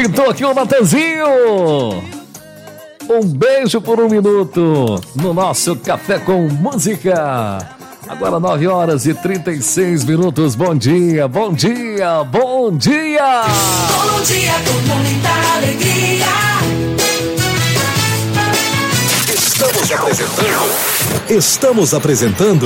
Pintou aqui o Natanzinho. Um beijo por 1 minuto no nosso Café com Música. Agora 9h36. Bom dia, bom dia, bom dia. Bom dia com muita alegria. Estamos apresentando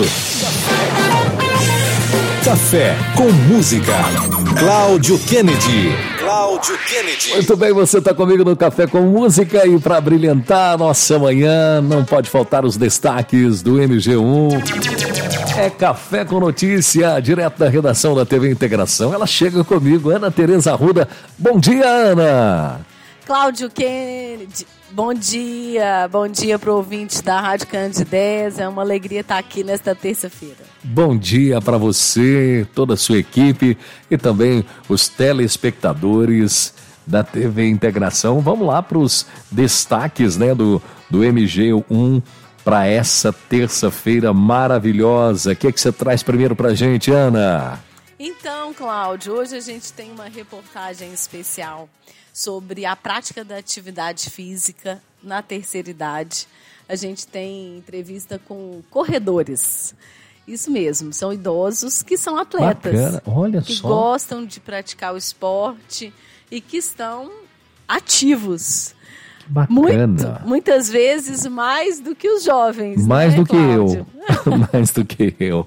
Café com Música. Cláudio Kennedy. Muito bem, você está comigo no Café com Música e para brilhantar a nossa manhã, não pode faltar os destaques do MG1. É Café com Notícia, direto da redação da TV Integração. Ela chega comigo, Ana Tereza Arruda. Bom dia, Ana. Cláudio Kennedy, bom dia para o ouvinte da Rádio Candidez, é uma alegria estar aqui nesta terça-feira. Bom dia para você, toda a sua equipe e também os telespectadores da TV Integração. Vamos lá para os destaques, né, do MG1 para essa terça-feira maravilhosa. O que é que você traz primeiro para a gente, Ana? Então, Cláudio, hoje a gente tem uma reportagem especial sobre a prática da atividade física na terceira idade. A gente tem entrevista com corredores. Isso mesmo, são idosos que são atletas. Bacana, olha que só. Gostam de praticar o esporte e que estão ativos. Bacana. Muitas vezes mais do que os jovens. Mais né, do que Cláudio? eu. Mais do que eu.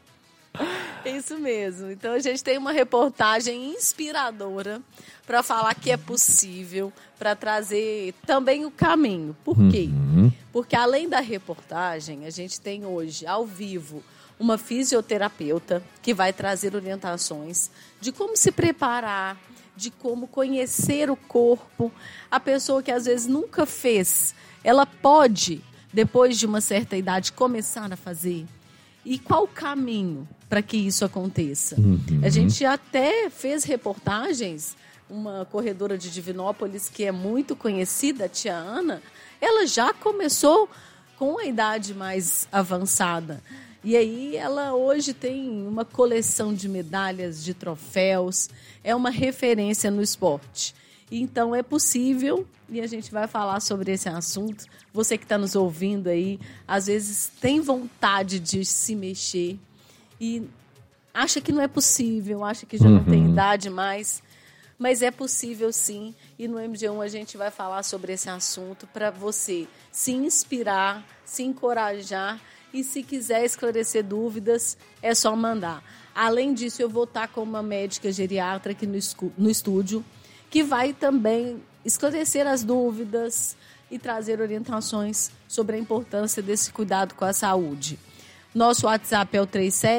Isso mesmo. Então a gente tem uma reportagem inspiradora para falar que é possível, para trazer também o caminho. Por quê? Porque além da reportagem, a gente tem hoje ao vivo uma fisioterapeuta que vai trazer orientações de como se preparar, de como conhecer o corpo. A pessoa que às vezes nunca fez, ela pode, depois de uma certa idade, começar a fazer. E qual o caminho para que isso aconteça? A gente até fez reportagens, uma corredora de Divinópolis que é muito conhecida, a tia Ana, ela já começou com a idade mais avançada. E aí ela hoje tem uma coleção de medalhas, de troféus, é uma referência no esporte. Então é possível, e a gente vai falar sobre esse assunto. Você que está nos ouvindo aí, às vezes tem vontade de se mexer e acha que não é possível, acha que já não tem idade mais, mas é possível sim. E no MG1 a gente vai falar sobre esse assunto para você se inspirar, se encorajar e se quiser esclarecer dúvidas, é só mandar. Além disso, eu vou estar com uma médica geriatra aqui no estúdio, que vai também esclarecer as dúvidas e trazer orientações sobre a importância desse cuidado com a saúde. Nosso WhatsApp é o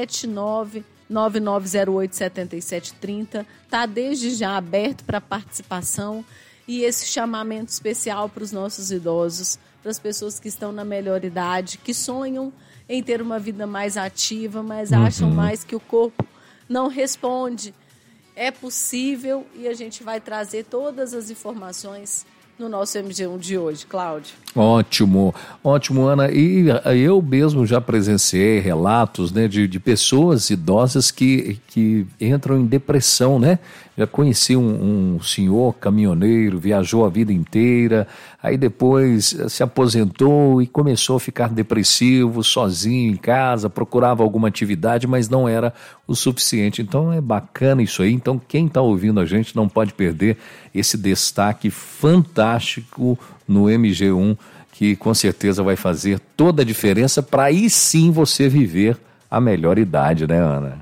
379-9908-7730. Está desde já aberto para participação e esse chamamento especial para os nossos idosos, para as pessoas que estão na melhor idade, que sonham em ter uma vida mais ativa, mas acham mais que o corpo não responde. É possível e a gente vai trazer todas as informações no nosso MG1 de hoje, Cláudio. Ótimo, Ana. E eu mesmo já presenciei relatos, né, de pessoas idosas que entram em depressão, né? Já conheci um senhor caminhoneiro, viajou a vida inteira, aí depois se aposentou e começou a ficar depressivo, sozinho em casa, procurava alguma atividade, mas não era o suficiente. Então é bacana isso aí. Então quem está ouvindo a gente não pode perder esse destaque fantástico no MG1, que com certeza vai fazer toda a diferença para aí sim você viver a melhor idade, né, Ana?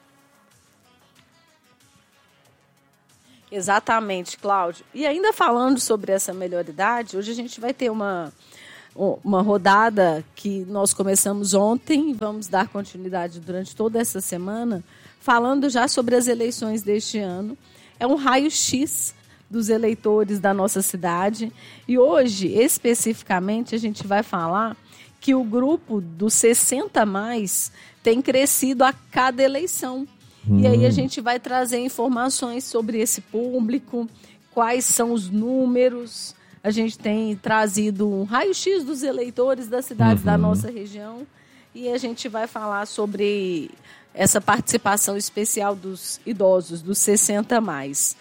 Exatamente, Cláudio. E ainda falando sobre essa melhor idade, hoje a gente vai ter uma rodada que nós começamos ontem e vamos dar continuidade durante toda essa semana, falando já sobre as eleições deste ano. É um raio-x dos eleitores da nossa cidade. E hoje, especificamente, a gente vai falar que o grupo dos 60+, tem crescido a cada eleição. E aí a gente vai trazer informações sobre esse público, quais são os números. A gente tem trazido um raio-x dos eleitores das cidades da nossa região e a gente vai falar sobre essa participação especial dos idosos, dos 60+.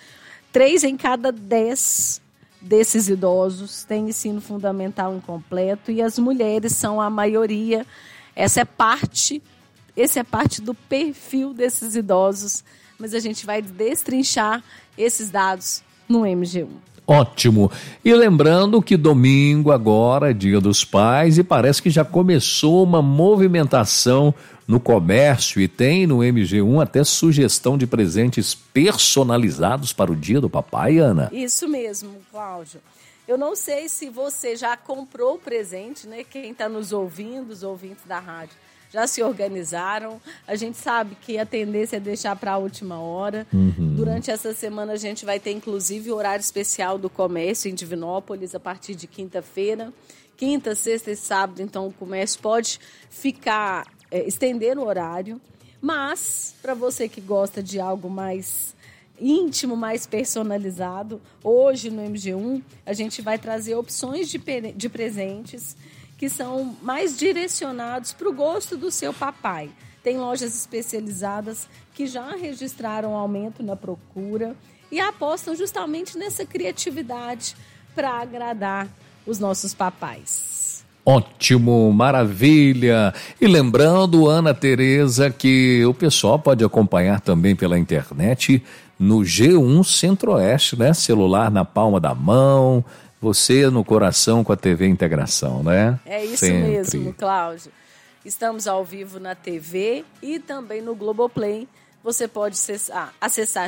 3 em cada 10 desses idosos têm ensino fundamental incompleto e as mulheres são a maioria. Essa é parte do perfil desses idosos, mas a gente vai destrinchar esses dados no MG1. Ótimo. E lembrando que domingo agora é Dia dos Pais e parece que já começou uma movimentação no comércio e tem no MG1 até sugestão de presentes personalizados para o Dia do Papai, Ana. Isso mesmo, Cláudio. Eu não sei se você já comprou o presente, né? Quem está nos ouvindo, os ouvintes da rádio, já se organizaram. A gente sabe que a tendência é deixar para a última hora. Durante essa semana a gente vai ter, inclusive, o horário especial do comércio em Divinópolis a partir de quinta-feira. Quinta, sexta e sábado, então o comércio pode ficar, estender o horário. Mas, para você que gosta de algo mais íntimo, mais personalizado, hoje no MG1 a gente vai trazer opções de presentes que são mais direcionados para o gosto do seu papai. Tem lojas especializadas que já registraram aumento na procura e apostam justamente nessa criatividade para agradar os nossos papais. Ótimo, maravilha. E lembrando, Ana Tereza, que o pessoal pode acompanhar também pela internet no G1 Centro-Oeste, né? Celular na palma da mão, você no coração com a TV Integração, né? É isso mesmo, Cláudio. Estamos ao vivo na TV e também no Globoplay. Você pode acessar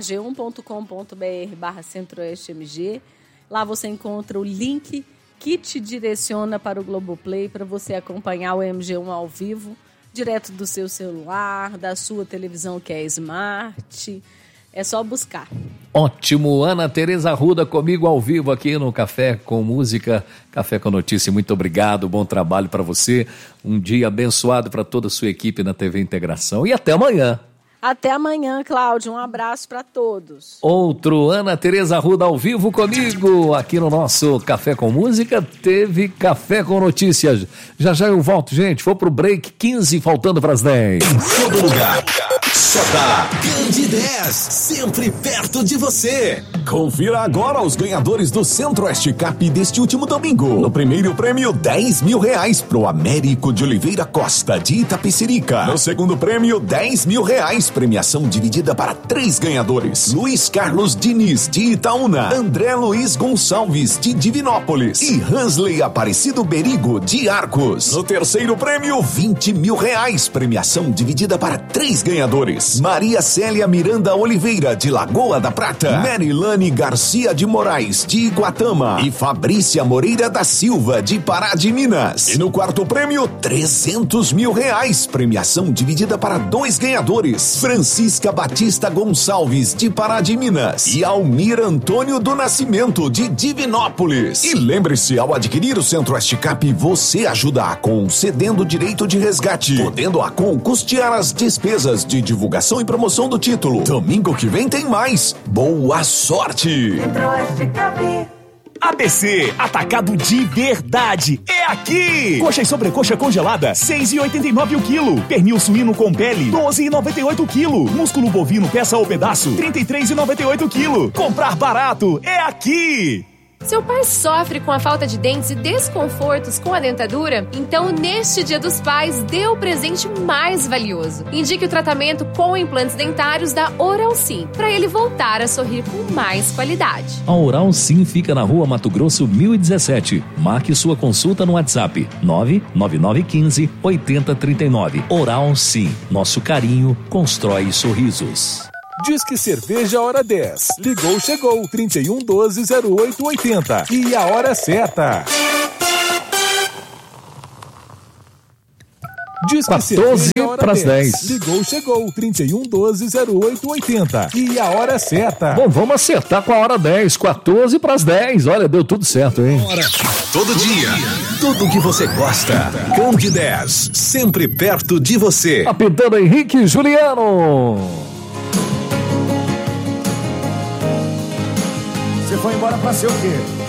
g1.com.br/centroeste-mg. Lá você encontra o link que te direciona para o Globoplay para você acompanhar o MG1 ao vivo, direto do seu celular, da sua televisão que é Smart. É só buscar. Ótimo, Ana Tereza Arruda comigo ao vivo aqui no Café com Música, Café com Notícia. Muito obrigado, bom trabalho para você. Um dia abençoado para toda a sua equipe na TV Integração e até amanhã. Até amanhã, Cláudio. Um abraço para todos. Outro Ana Tereza Arruda ao vivo comigo aqui no nosso Café com Música. Teve Café com Notícias. Já já eu volto, gente. Vou pro break, 15 faltando para as 10. Em todo lugar. Só tá Grande 10, sempre perto de você. Confira agora os ganhadores do Centro-Oeste Cup deste último domingo. No primeiro prêmio, R$10 mil pro Américo de Oliveira Costa, de Itapecerica. No segundo prêmio, R$10 mil, premiação dividida para 3 ganhadores. Luiz Carlos Diniz, de Itaúna. André Luiz Gonçalves, de Divinópolis. E Hansley Aparecido Berigo, de Arcos. No terceiro prêmio, R$20 mil, premiação dividida para 3 ganhadores. Maria Célia Miranda Oliveira, de Lagoa da Prata. Merilane Garcia de Moraes, de Iguatama. E Fabrícia Moreira da Silva, de Pará de Minas. E no quarto prêmio, R$300 mil, premiação dividida para 2 ganhadores. Francisca Batista Gonçalves, de Pará de Minas. E Almir Antônio do Nascimento, de Divinópolis. E lembre-se, ao adquirir o Centro-Oeste Cup, você ajuda a Acon cedendo direito de resgate, podendo a Acon custear as despesas de divulgação e promoção do título. Domingo que vem tem mais. Boa sorte! Centro-Oeste Cup. ABC, atacado de verdade, é aqui! Coxa e sobrecoxa congelada, R$6,89 o quilo. Pernil suíno com pele, R$12,98 o quilo. Músculo bovino peça ou pedaço, R$33,98 o quilo. Comprar barato, é aqui! Seu pai sofre com a falta de dentes e desconfortos com a dentadura? Então, neste Dia dos Pais, dê o presente mais valioso. Indique o tratamento com implantes dentários da Oral Sim, para ele voltar a sorrir com mais qualidade. A Oral Sim fica na Rua Mato Grosso 1017. Marque sua consulta no WhatsApp 99915-8039. Oral Sim, nosso carinho constrói sorrisos. Disque Cerveja Hora 10. Ligou, chegou. 3112-0880. E a hora certa. Disque 14 para as 10. Ligou, chegou. 3112-0880. E a hora certa. Bom, vamos acertar com a hora 10. 14 para as 10. Olha, deu tudo certo, hein? Todo dia. Tudo que você gosta. Grande 10. Sempre perto de você. Apitando Henrique Juliano. Você foi embora pra ser o quê?